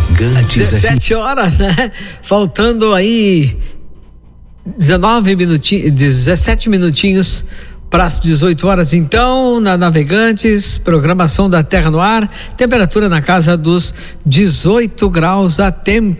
Navegantes 17 horas, né? Faltando aí 17 minutinhos para as 18 horas, então, na Navegantes, programação da Terra no ar, temperatura na casa dos 18 graus a temperatura.